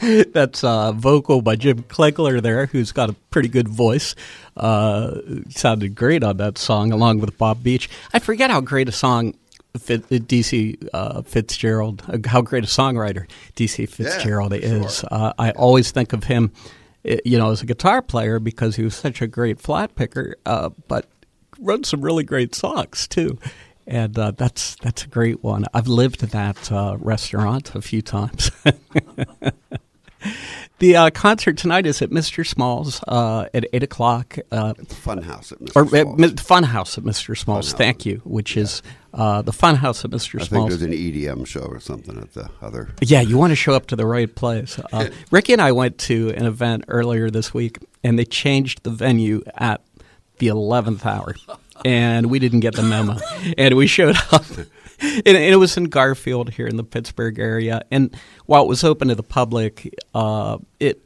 That's vocal by Jim Klegler there, who's got a pretty good voice. Sounded great on that song, along with Bob Beach. I forget how great a song D.C. Fitzgerald, how great a songwriter D.C. Fitzgerald is. Sure. I always think of him, as a guitar player because he was such a great flat picker, but wrote some really great songs too. And that's a great one. I've lived at that restaurant a few times. The concert tonight is at Mr. Small's at 8 o'clock. Funhouse at Mr. Small's. Funhouse at Mr. Small's, thank you, which is the Funhouse at Mr. Small's. I think there's an EDM show or something at the other. Yeah, you want to show up to the right place. Ricky and I went to an event earlier this week, and they changed the venue at the 11th hour. And we didn't get the memo. And we showed up. And it was in Garfield here in the Pittsburgh area. And while it was open to the public, it